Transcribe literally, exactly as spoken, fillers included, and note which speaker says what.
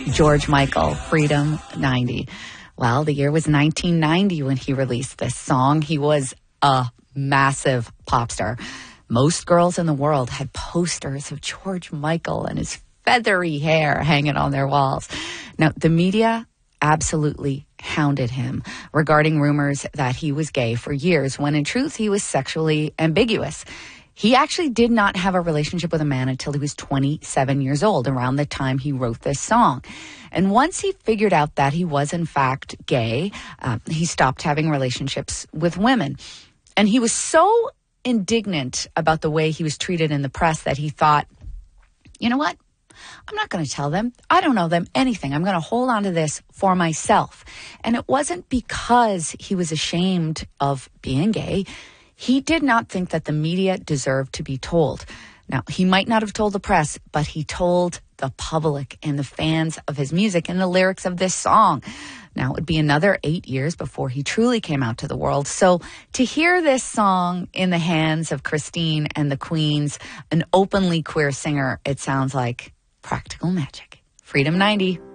Speaker 1: George Michael, Freedom ninety. Well, the year was nineteen ninety when he released this song. He was a massive pop star. Most girls in the world had posters of George Michael and his feathery hair hanging on their walls. Now, the media absolutely hounded him regarding rumors that he was gay for years, when in truth he was sexually ambiguous. He actually did not have a relationship with a man until he was twenty-seven years old, around the time he wrote this song. And once he figured out that he was in fact gay, uh, he stopped having relationships with women. And he was so indignant about the way he was treated in the press that he thought, you know what? I'm not going to tell them. I don't know them anything. I'm going to hold on to this for myself. And it wasn't because he was ashamed of being gay. He did not think that the media deserved to be told. Now, he might not have told the press, but he told the public and the fans of his music and the lyrics of this song. Now, it would be another eight years before he truly came out to the world. So to hear this song in the hands of Christine and the Queens, an openly queer singer, it sounds like practical magic. Freedom ninety.